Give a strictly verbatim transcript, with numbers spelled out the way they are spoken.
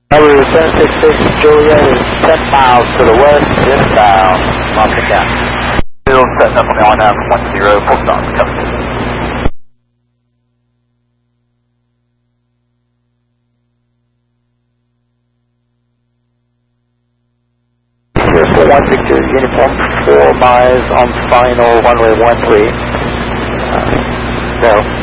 Number seven six six Juliet is ten miles to the west, inbound, Monson County. Still setting up on the R nine one zero, full stop, coming. Here's one Victor, uniform four miles on final runway one three. Uh, no.